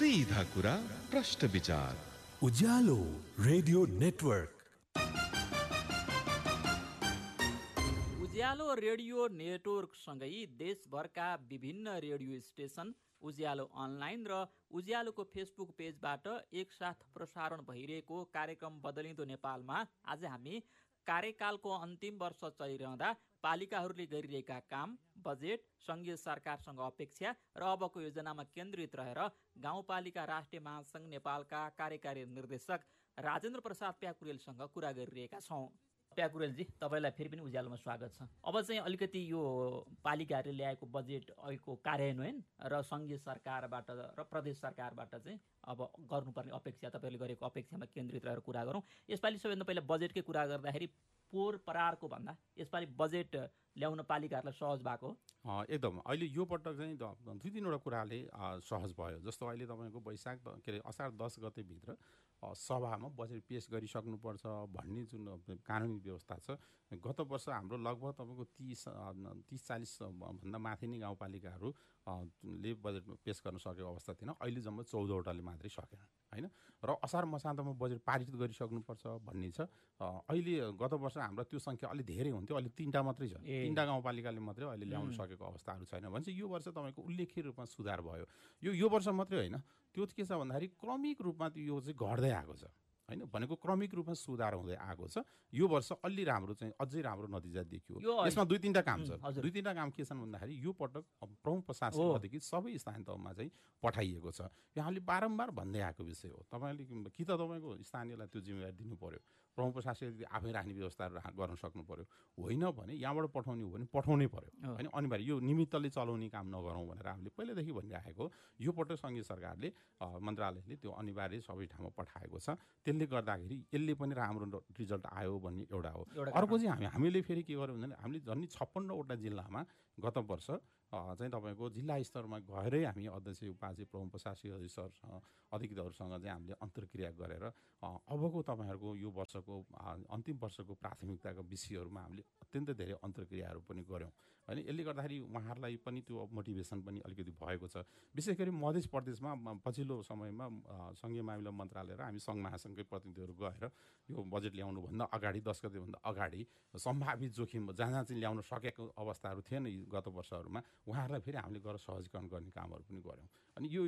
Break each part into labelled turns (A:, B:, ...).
A: सीधा कुरा प्रश्न विचार
B: उज्यालो रेडियो नेटवर्क।
C: उज्यालो रेडियो नेटवर्कसँगै देशभरका विभिन्न रेडियो स्टेसन, उज्यालो अनलाइन र उज्यालोको फेसबुक पेजबाट एकसाथ प्रसारण भइरहेको कार्यक्रम बदलिँदो नेपालमा आज हामी कार्यकालको अन्तिम वर्ष चलिरहँदा पालिकाहरूले गरिरहेका काम, बजेट, सङ्घीय सरकारसँग अपेक्षा र अबको योजनामा केन्द्रित रहेर गाउँपालिका राष्ट्रिय महासङ्घ नेपालका कार्यकारी निर्देशक राजेन्द्र प्रसाद प्याकुरेलसँग कुरा गरिरहेका छौँ। प्याकुरेलजी, तपाईँलाई फेरि पनि उज्यालोमा स्वागत छ। अब चाहिँ अलिकति यो पालिकाहरूले ल्याएको बजेट अहिलेको कार्यान्वयन र सङ्घीय सरकारबाट र प्रदेश सरकारबाट चाहिँ अब गर्नुपर्ने अपेक्षा, तपाईँहरूले गरेको अपेक्षामा केन्द्रित रहेर कुरा गरौँ। यसपालि सबैभन्दा पहिला बजेटकै कुरा गर्दाखेरि पोहोर परारको भन्दा यसपालि बजेट ल्याउन पालिकाहरूलाई सहज भएको
D: एकदम। अहिले यो पटक चाहिँ दुई तिनवटा कुराले सहज भयो। जस्तो अहिले तपाईँको वैशाख के अरे असार 10 गतेभित्र सभामा बजेट पेश गरिसक्नुपर्छ भन्ने जुन कानुनी व्यवस्था छ, गत वर्ष हाम्रो लगभग तपाईँको 30-40 भन्दा माथि नै गाउँपालिकाहरूले बजेट पेश गर्न सकेको अवस्था थिएन। अहिले जम्मा 14वटाले मात्रै सकेन होइन। र असार मसान्तमा बजेट पारित गरिसक्नुपर्छ भन्ने छ। अहिले गत वर्ष हाम्रो त्यो सङ्ख्या अलि धेरै हुन्थ्यो, अहिले 3टा मात्रै छ। 3टा गाउँपालिकाले मात्रै अहिले ल्याउन सकेको अवस्थाहरू छैन भने चाहिँ यो वर्ष तपाईँको उल्लेख्य रूपमा सुधार भयो। यो वर्ष मात्रै होइन, त्यो के छ भन्दाखेरि क्रमिक रूपमा यो चाहिँ घट्दै आएको छ होइन। भनेको क्रमिक रूपमा सुधार हुँदै आएको छ। यो वर्ष अलि राम्रो चाहिँ अझै राम्रो नतिजा देखियो। यसमा दुई तिनवटा काम छ। दुई तिनवटा काम के छन् भन्दाखेरि यो पटक प्रमुख प्रशासनदेखि सबै स्थानीय तहमा चाहिँ पठाइएको छ। यो हामीले बारम्बार भन्दै आएको विषय हो। तपाईँले कि त तपाईँको स्थानीयलाई त्यो जिम्मेवारी दिनु पर्यो, प्रमुख प्रशासनले आफै राख्ने व्यवस्थाहरू गर्न सक्नु पर्यो। होइन भने यहाँबाट पठाउने हो भने पठाउनै पर्यो होइन। अनिवार्य यो निमित्तले चलाउने काम नगरौँ भनेर हामीले पहिल्यैदेखि भनिराखेको। यो पटक सङ्घीय सरकारले मन्त्रालयले त्यो अनिवार्य सबै ठाउँमा पठाएको छ। त्यसले गर्दाखेरि यसले पनि राम्रो रिजल्ट आयो भन्ने एउटा हो। अर्को चाहिँ हामीले फेरि के गर्यौँ भने हामीले झन् 56वटा जिल्लामा गत वर्ष चाहिँ तपाईँको जिल्ला स्तरमा गएरै हामी अध्यक्ष, उपाध्यक्ष, प्रमुख प्रशासकीय अधिकृतहरूसँग चाहिँ हामीले अन्तर्क्रिया गरेर अबको तपाईँहरूको यो वर्षको अन्तिम वर्षको प्राथमिकताको विषयहरूमा हामीले अत्यन्त धेरै अन्तर्क्रियाहरू पनि गऱ्यौँ होइन। यसले गर्दाखेरि उहाँहरूलाई पनि त्यो मोटिभेसन पनि अलिकति भएको छ। विशेष गरी मध्य प्रदेशमा पछिल्लो समयमा सङ्घीय मामिला मन्त्रालय र हामी सङ्घ महासङ्घकै प्रतिनिधिहरू गएर यो बजेट ल्याउनुभन्दा अगाडि 10 गतेभन्दा अगाडि सम्भावित जोखिम जहाँ चाहिँ ल्याउन सकेको अवस्थाहरू थिएन गत वर्षहरूमा, उहाँहरूलाई फेरि हामीले गएर सहजीकरण गर्ने कामहरू पनि गऱ्यौँ। अनि यो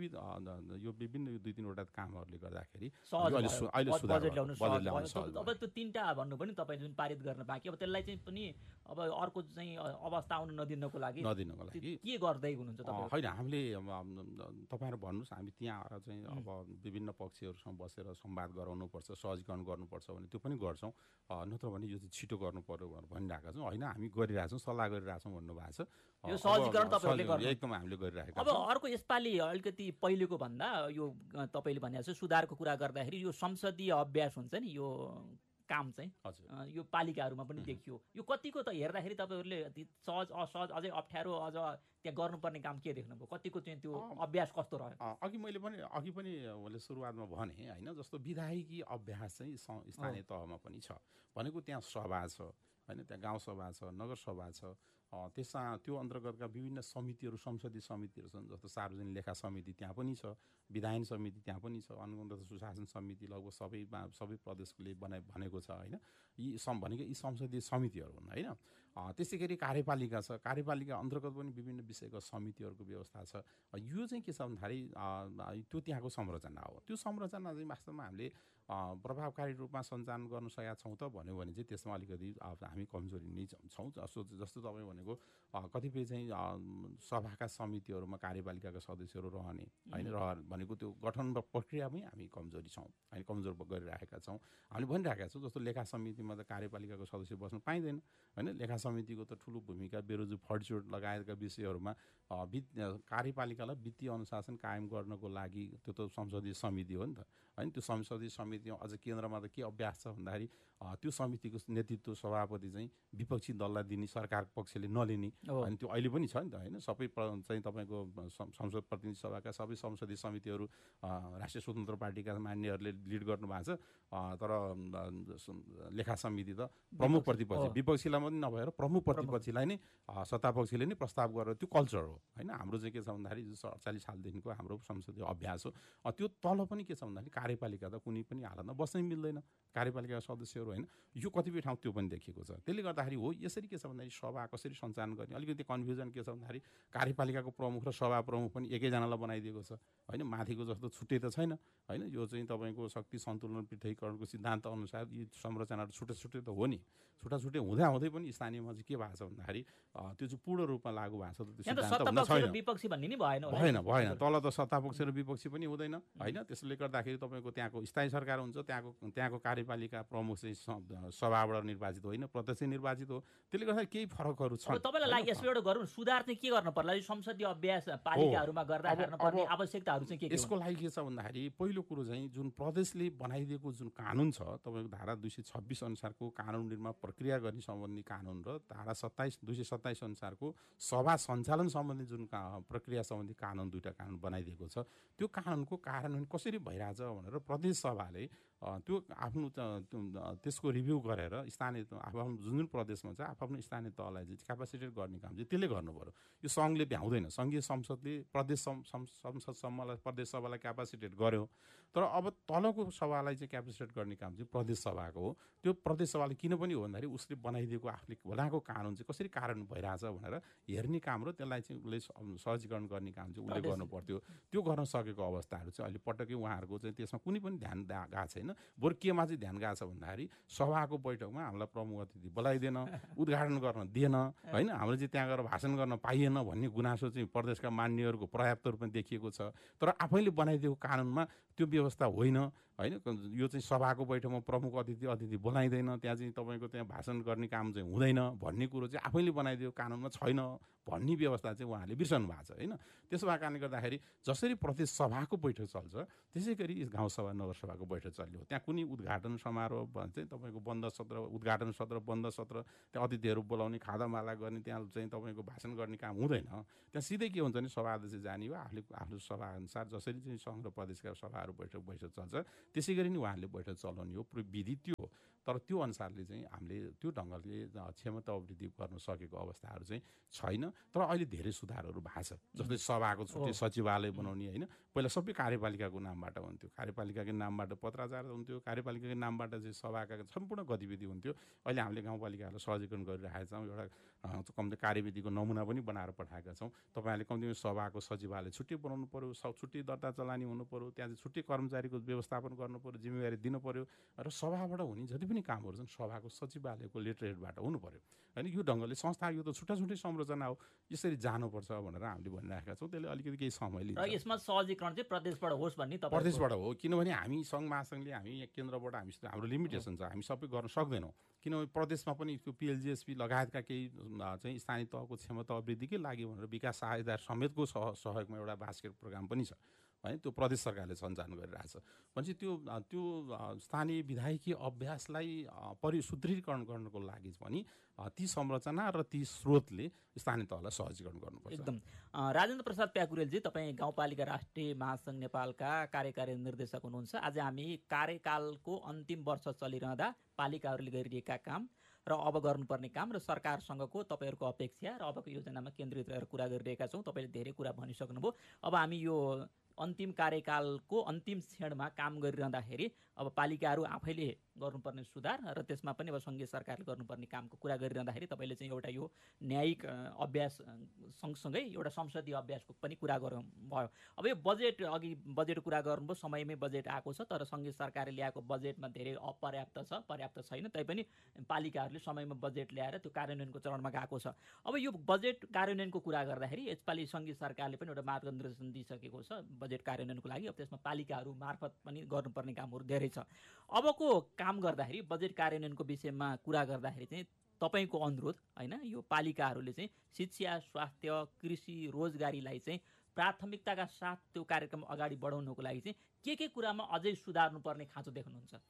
D: विभिन्न दुई तिनवटा कामहरूले गर्दाखेरि अहिले
C: बजेट ल्याउन सहज। अब त्यो 3टा भन्नु पनि तपाईँ जुन पारित गर्न बाँकी, अब त्यसलाई चाहिँ पनि अब अर्को चाहिँ अवस्था आउन नदिनको लागि के गर्दै हुनुहुन्छ तपाईँ?
D: होइन, हामीले तपाईँहरू भन्नुहोस्, हामी त्यहाँ आएर चाहिँ अब विभिन्न पक्षहरूसँग बसेर संवाद गराउनुपर्छ, सहजीकरण गर्नुपर्छ भने त्यो पनि गर्छौँ। नत्र भने यो चाहिँ छिटो गर्नु पर्यो भनेर भनिरहेका छौँ होइन। हामी गरिरहेछौँ, सल्लाह गरिरहेछौँ भन्नुभएको छ।
C: यो सहजीकरण तपाईँहरूले गर्नु
D: एकदम हामीले गरिरहेका
C: छौँ। अब अर्को यसपालि अलिकति पहिलेको भन्दा यो तपाईँले भनेको छ सुधारको कुरा गर्दाखेरि यो संसदीय अभ्यास हुन्छ नि, यो काम चाहिँ यो पालिकाहरूमा पनि देखियो। यो कतिको त हेर्दाखेरि तपाईँहरूले सहज असहज अझै अप्ठ्यारो अझ त्यहाँ गर्नुपर्ने काम के देख्नुभयो? कतिको चाहिँ त्यो अभ्यास कस्तो रह्यो?
D: अघि पनि मैले सुरुवातमा भने होइन, जस्तो विधायकी अभ्यास चाहिँ स्थानीय तहमा पनि छ भनेको त्यहाँ सभा छ होइन, त्यहाँ गाउँसभा छ, नगरसभा छ। त्यसमा त्यो अन्तर्गतका विभिन्न समितिहरू, संसदीय समितिहरू छन्। जस्तो सार्वजनिक लेखा समिति त्यहाँ पनि छ, विधायन समिति त्यहाँ पनि छ, अनुगमन सुशासन समिति लगभग सबै प्रदेशले भनेको छ होइन। यी भनेको यी संसदीय समितिहरू हुन् होइन। त्यसै गरी कार्यपालिका छ, कार्यपालिका अन्तर्गत पनि विभिन्न विषयको समितिहरूको व्यवस्था छ। यो चाहिँ के छ भन्दाखेरि त्यो त्यहाँको संरचना हो। त्यो संरचना चाहिँ वास्तवमा हामीले प्रभावकारी रूपमा सञ्चालन गर्न सकेका छौँ त भन्यो भने चाहिँ त्यसमा अलिकति हामी कमजोरी नै छौँ। जस्तो तपाईँ भनेको कतिपय चाहिँ सभाका समितिहरूमा कार्यपालिकाका सदस्यहरू रहने होइन, भनेको त्यो गठन प्रक्रियामै हामी कमजोरी छौँ, हामी कमजोर गरिरहेका छौँ। हामीले भनिरहेका छौँ जस्तो लेखा समितिमा त कार्यपालिकाको सदस्य बस्न पाइँदैन होइन। लेखा समितिको त ठुलो भूमिका बेरोजु फडचोट लगायतका विषयहरूमा कार्यपालिकालाई वित्तीय अनुशासन कायम गर्नको लागि त्यो त संसदीय समिति हो नि त होइन। त्यो संसदीय समितिमा अझ केन्द्रमा त के अभ्यास छ भन्दाखेरि त्यो समितिको नेतृत्व सभापति चाहिँ विपक्षी दललाई दिने, सरकार पक्षले नलिने अनि त्यो अहिले पनि छ नि त होइन। सबै चाहिँ तपाईँको संसद प्रतिनिधि सभाका सबै संसदीय समितिहरू राष्ट्रिय स्वतन्त्र पार्टीका मान्यहरूले लिड गर्नुभएको छ। तर लेखा समिति त प्रमुख प्रतिपक्ष विपक्षीलाई पनि नभएर भनेर प्रमुख प्रतिपक्षीलाई नै सत्तापक्षीले नै प्रस्ताव गरेर त्यो कल्चर हो हैन। हाम्रो चाहिँ के छ भन्दाखेरि 48 सालदेखिको हाम्रो संसदीय अभ्यास हो। त्यो तल पनि के छ भन्दाखेरि कार्यपालिका त कुनै पनि हालतमा बस्नै मिल्दैन, कार्यपालिकाका सदस्यहरू हैन। यो कतिपय ठाउँ त्यो पनि देखिएको छ। त्यसले गर्दाखेरि हो यसरी के छ भन्दाखेरि सभा कसरी सञ्चालन गर्ने अलिकति कन्फ्युजन के छ भन्दाखेरि कार्यपालिकाको प्रमुख र सभा प्रमुख पनि एकैजनालाई बनाइदिएको छ हैन। माथिको जस्तो छुट्टै त छैन हैन। यो चाहिँ तपाईँको शक्ति सन्तुलन पृथकीकरणको सिद्धान्त अनुसार यी संरचनाहरू छुट्टै छुट्टै त हो नि। छुट्टाछुट्टै हुँदै पनि स्थानीयमा चाहिँ के भएको छ भन्दाखेरि त्यो चाहिँ पूर्ण रूपमा लागू भएको छ त त्यो सिद्धान्त हुन छैन।
C: विपक्षी भन्ने नि भएन
D: भएन तल त सत्तापक्ष र विपक्षी पनि हुँदैन हैन। त्यसले गर्दाखेरि तपाईँको त्यहाँको स्थायी सरकार हुन्छ, त्यहाँको कार्यपालिका प्रमुख चाहिँ सभाबाट निर्वाचित होइन, प्रत्यक्ष निर्वाचित हो। त्यसले गर्दा केही फरकहरू छन्।
C: तपाईँलाई लागि यसको एउटा गरौँ सुधार चाहिँ के गर्न पर्ला संसदीय अभ्यास पालिकाहरूमा गर्दा गर्नुपर्ने आवश्यकताहरू चाहिँ के
D: यसको लागि के छ भन्दाखेरि पहिलो कुरो चाहिँ जुन प्रदेशले बनाइदिएको जुन कानुन छ तपाईँको धारा 226 अनुसारको कानुन निर्माण प्रक्रिया गर्ने सम्बन्धी कानुन र धारा 227 अनुसारको सभा सञ्चालन सम्बन्धी जुन प्रक्रिया सम्बन्धी कानुन दुईटा कानुन बनाइदिएको छ त्यो कानुनको कार्यान्वयन कसरी भइरहेछ भनेर प्रदेश सभाले त्यो आफ्नो त्यसको रिभ्यू गरेर स्थानीय आफ्नो जुन प्रदेशमा छ आफ्नो स्थानीय तहलाई चाहिँ क्यापासिटेट गर्ने काम चाहिँ त्यसले गर्नु पर्यो। यो सङ्घले भ्याउँदैन। सङ्घीय संसदले प्रदेश संसदसम्मलाई प्रदेश सभालाई क्यापासिटेट गर्यो, तर अब तलको सभालाई चाहिँ क्यापासिटेट गर्ने काम चाहिँ प्रदेश सभाको हो। त्यो प्रदेश सभाले किन पनि हो भन्दाखेरि उसले बनाइदिएको आफूले बनाएको कानुन चाहिँ कसरी कार्यान्वयन भइरहेछ भनेर हेर्ने काम र त्यसलाई चाहिँ उसले सहजीकरण गर्ने काम चाहिँ उसले गर्नु पर्थ्यो। त्यो गर्न सकेको अवस्थाहरू चाहिँ अहिले पटक्कै उहाँहरूको चाहिँ त्यसमा कुनै पनि ध्यान गएको छैन। बरु केमा चाहिँ ध्यान गएको छ भन्दाखेरि सभाको बैठकमा हामीलाई प्रमुख अतिथि बोलाइदिएन, उद्घाटन गर्न दिएन हैन। हामीले चाहिँ त्यहाँ गएर भाषण गर्न पाइएन भन्ने गुनासो चाहिँ प्रदेशका मान्यहरूको पर्याप्त रूपमा देखिएको छ। तर आफैले बनाइदिएको कानुनमा त्यो व्यवस्था होइन हैन। यो चाहिँ सभाको बैठकमा प्रमुख अतिथि बोलाइँदैन, त्यहाँ चाहिँ तपाईँको त्यहाँ भाषण गर्ने काम चाहिँ हुँदैन भन्ने कुरो चाहिँ आफैले बनाइदिएको कानुनमा छैन भन्ने व्यवस्था चाहिँ उहाँहरूले बिर्सनु भएको छ हैन। त्यसो भएको कारणले गर्दाखेरि जसरी प्रदेश सभाको बैठक चल्छ त्यसै गरी गाउँसभा नगरसभाको बैठक चल्यो। त्यहाँ कुनै उद्घाटन समारोह चाहिँ तपाईँको बन्द सत्र, उद्घाटन सत्र, बन्द सत्र, त्यहाँ अतिथिहरू बोलाउने, खादामाला गर्ने, त्यहाँ चाहिँ तपाईँको भाषण गर्ने काम हुँदैन। त्यहाँ सिधै के हुन्छ भने सभा अध्यक्ष जाने हो, आफूले आफ्नो सभा अनुसार जसरी चाहिँ सङ्घ र प्रदेशका सभाहरू बैठक चल्छ त्यसै गरी नै उहाँहरूले बैठक चलाउने हो। विधि त्यो हो। तर त्यो अनुसारले चाहिँ हामीले त्यो ढङ्गले क्षमता अभिवृद्धि गर्न सकेको अवस्थाहरू चाहिँ छैन। तर अहिले धेरै सुधारहरू भएको छ। जस्तै सभाको छुट्टै सचिवालय बनाउने हैन। पहिला सबै कार्यपालिकाको नामबाट हुन्थ्यो, कार्यपालिकाकै नामबाट पत्राचार हुन्थ्यो, कार्यपालिकाकै नामबाट चाहिँ सभाका सम्पूर्ण गतिविधि हुन्थ्यो। अहिले हामीले गाउँपालिकाहरूलाई सहजीकरण गरिरहेका छौँ। एउटा कम्ती कार्यविधिको नमुना पनि बनाएर पठाएका छौँ। तपाईँहरूले कम्तीमा सभाको सचिवालय छुट्टै बनाउनु पर्यो, छुट्टै दर्ता चलानी हुनु पर्यो, त्यहाँ चाहिँ छुट्टै कर्मचारीको व्यवस्थापन गर्नु पर्यो, जिम्मेवारी दिनु पर्यो र सभाबाट हुने जति पनि कामहरू छन् सभाको सचिवालयको लेटरहेडबाट हुनु पर्यो हैन। यो ढङ्गले संस्था यो त छुट्टै संरचना हो, यसरी जानुपर्छ भनेर हामीले भनिरहेका छौँ। त्यसले अलिकति केही समय लिन्छ।
C: र यसमा सहजीकरण चाहिँ प्रदेशबाट होस् भन्ने तपाईँ
D: प्रदेशबाट हो। किनभने हामी सङ्घ महासङ्घले हामी केन्द्रबाट हाम्रो लिमिटेसन छ, हामी सबै गर्न सक्दैनौँ। किनभने प्रदेशमा पनि त्यो पिएलजिएसपी लगायतका केही चाहिँ स्थानीय तहको क्षमता अभिवृद्धिकै लागि भनेर विकास सहायता समेतको सहयोगमा एउटा बास्केट प्रोग्राम पनि छ है। त्यो प्रदेश सरकारले सञ्चालन गरिरहेछ। भनेपछि त्यो स्थानीय विधायकीय अभ्यासलाई सुदृढीकरण गर्नको लागि पनि ती संरचना र ती स्रोतले स्थानीय तहलाई सहजीकरण गर्नुपर्छ।
C: एकदम। राजेन्द्र प्रसाद प्याकुरेलजी, तपाईँ गाउँपालिका राष्ट्रिय महासङ्घ नेपालका कार्यकारी निर्देशक हुनुहुन्छ। आज हामी कार्यकालको अन्तिम वर्ष चलिरहँदा पालिकाहरूले गरिरहेका काम र अब गर्नुपर्ने काम र सरकारसँगको तपाईँहरूको अपेक्षा र अबको योजनामा केन्द्रित रहेर कुरा गरिरहेका छौँ। तपाईँले धेरै कुरा भनिसक्नुभयो। अब हामी यो अन्तिम कार्यकालको अन्तिम क्षणमा काम गरिरहँदाखेरि अब पालिकाहरू आफैले गर्नुपर्ने सुधार र त्यसमा पनि अब सङ्घीय सरकारले गर्नुपर्ने कामको कुरा गरिरहँदाखेरि तपाईँले चाहिँ एउटा यो न्यायिक अभ्यास सँगसँगै एउटा संसदीय अभ्यासको पनि कुरा गर्नु भयो। अब यो बजेट, अघि बजेट कुरा गर्नुभयो, समयमै बजेट आएको छ, तर सङ्घीय सरकारले ल्याएको बजेटमा धेरै अपर्याप्त छ, पर्याप्त छैन। तैपनि पालिकाहरूले समयमा बजेट ल्याएर त्यो कार्यान्वयनको चरणमा गएको छ। अब यो बजेट कार्यान्वयनको कुरा गर्दाखेरि यसपालि सङ्घीय सरकारले पनि एउटा मार्गदर्शन दिइसकेको छ बजेट कार्यान्वयनको लागि। अब त्यसमा पालिकाहरू मार्फत पनि गर्नुपर्ने कामहरू धेरै छ। अबको काम गर्दाखेरि बजेट कार्यान्वयनको विषयमा कुरा गर्दाखेरि चाहिँ तपाईँको अनुरोध हैन, यो पालिकाहरूले चाहिँ शिक्षा, स्वास्थ्य, कृषि, रोजगारीलाई चाहिँ प्राथमिकताका साथ त्यो कार्यक्रम अगाडि बढाउनको लागि चाहिँ के कुरामा अझै सुधार्नुपर्ने खाँचो देख्नुहुन्छ?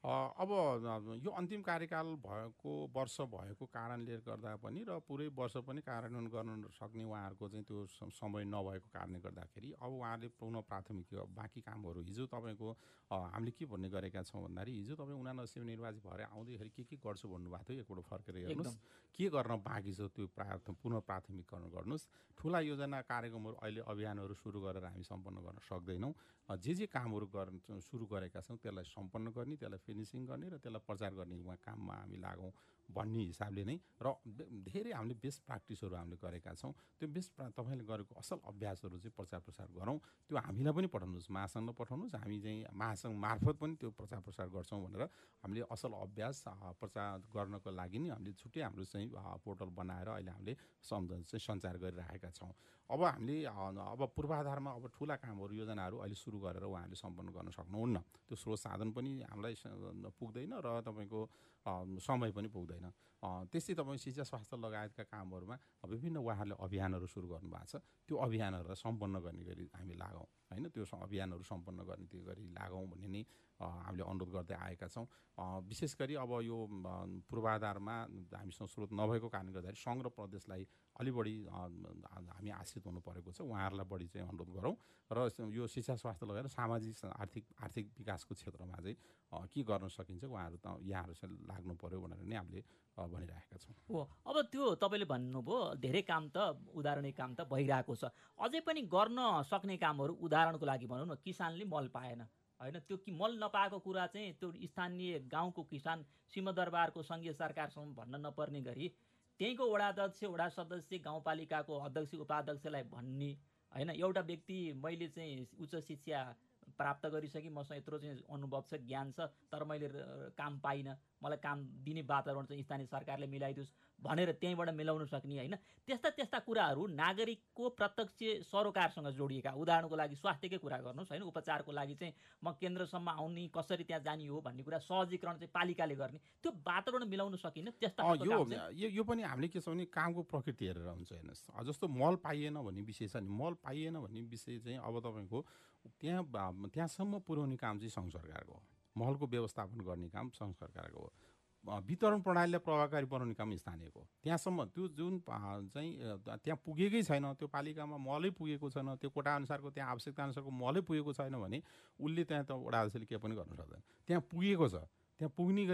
D: अब यो अन्तिम कार्यकाल भएको वर्ष भएको कारणले गर्दा पनि र पुरै वर्ष पनि कार्यान्वयन गर्न सक्ने उहाँहरूको चाहिँ त्यो समय नभएको कारणले गर्दाखेरि अब उहाँले पुनः प्राथमिक बाँकी कामहरू हिजो तपाईँको हामीले के भन्ने गरेका छौँ भन्दाखेरि हिजो तपाईँ 79 निर्वाचित भएर आउँदैखेरि के गर्छु भन्नुभएको थियो एकपल्ट फर्केर हेर्नुहोस् के गर्न बाँकी छ त्यो पुनः प्राथमिकरण गर्नुहोस्। ठुला योजना कार्यक्रमहरू अहिले अभियानहरू सुरु गरेर हामी सम्पन्न गर्न सक्दैनौँ। जे कामहरू सुरु गरेका छौँ त्यसलाई सम्पन्न गर्ने, त्यसलाई फिनिसिङ गर्ने र त्यसलाई प्रचार गर्ने काममा हामी लागौँ भन्ने हिसाबले नै र धेरै हामीले बेस्ट प्र्याक्टिसहरू हामीले गरेका छौँ। त्यो तपाईँले गरेको असल अभ्यासहरू चाहिँ प्रचार प्रसार गरौँ। त्यो हामीलाई पनि पठाउनुहोस्, महासङ्घ पठाउनुहोस्, हामी चाहिँ महासङ्घ मार्फत पनि त्यो प्रचार प्रसार गर्छौँ भनेर हामीले असल अभ्यास प्रचार गर्नको लागि नै हामीले छुट्टै हाम्रो चाहिँ पोर्टल बनाएर अहिले हामीले सञ्चार गरिरहेका छौँ। अब हामीले अब पूर्वाधारमा अब ठुला कामहरू योजनाहरू अहिले सुरु गरेर उहाँहरूले सम्पन्न गर्न सक्नुहुन्न। त्यो स्रोत साधन पनि हामीलाई पुग्दैन र तपाईँको समय पनि पुग्दैन। त्यस्तै तपाईँ शिक्षा स्वास्थ्य लगायतका कामहरूमा विभिन्न उहाँहरूले अभियानहरू सुरु गर्नुभएको छ। त्यो अभियानहरूलाई सम्पन्न गर्ने गरी हामी लागौँ होइन, त्यो अभियानहरू सम्पन्न गर्ने त्यो गरी लागौँ भन्ने नै हामीले अनुरोध गर्दै आएका छौँ। विशेष गरी अब यो पूर्वाधारमा हामीसँग स्रोत नभएको कारणले गर्दाखेरि सङ्घ र प्रदेशलाई अलि बढी हामी आश्रित हुनु परेको छ। उहाँहरूलाई बढी चाहिँ अनुरोध गरौँ र यो शिक्षा स्वास्थ्य लगाएर सामाजिक आर्थिक विकासको क्षेत्रमा चाहिँ के गर्न सकिन्छ उहाँहरू यहाँहरूसँग लाग्नु पर्यो भनेर नै हामीले भनिरहेका छौँ।
C: हो, अब त्यो तपाईँले भन्नुभयो धेरै काम त उदाहरणीय काम त भइरहेको छ। अझै पनि गर्न सक्ने कामहरू उदाहरणको लागि भनौँ न, किसानले मल पाएन होइन, त्यो मल नपाएको कुरा चाहिँ त्यो स्थानीय गाउँको किसान सिंहदरबारको सङ्घीय सरकारसँग भन्न नपर्ने गरी त्यहीँको वडा अध्यक्ष, वडा सदस्य, गाउँपालिकाको अध्यक्ष उपाध्यक्षलाई भन्ने होइन, एउटा व्यक्ति मैले चाहिँ उच्च शिक्षा प्राप्त गरिसकेँ, मसँग यत्रो चाहिँ अनुभव छ, ज्ञान छ, तर मैले काम पाइनँ, मलाई काम दिने वातावरण चाहिँ स्थानीय सरकारले मिलाइदियोस् भनेर त्यहीँबाट मिलाउन सक्ने होइन, त्यस्ता कुराहरू नागरिकको प्रत्यक्ष सरोकारसँग जोडिएका। उदाहरणको लागि स्वास्थ्यकै कुरा गर्नुहोस् होइन, उपचारको लागि चाहिँ म केन्द्रसम्म आउने, कसरी त्यहाँ जाने हो भन्ने कुरा सहजीकरण चाहिँ पालिकाले गर्ने, त्यो वातावरण मिलाउन सकिन्न। त्यस्ता
D: यो पनि हामीले के छ भने कामको प्रकृति हेरेर हुन्छ। हेर्नुहोस्, जस्तो मल पाइएन भन्ने विषय छ नि, मल पाइएन भन्ने विषय चाहिँ अब तपाईँको त्यहाँसम्म पुर्याउने काम चाहिँ सङ्घ सरकारको हो, महलको व्यवस्थापन गर्ने काम सङ्घ सरकारको हो, वितरण प्रणालीलाई प्रभावकारी बनाउने काम स्थानीयको हो। त्यहाँसम्म त्यो जुन चाहिँ त्यहाँ पुगेकै छैन, त्यो पालिकामा मलै पुगेको छैन, त्यो कोटा अनुसारको त्यहाँ आवश्यकता अनुसारको मलै पुगेको छैन भने उसले त्यहाँ त वडा अध्यक्षले के पनि गर्न सक्दैन। त्यहाँ पुगेको छ, त्यहाँ पुग्ने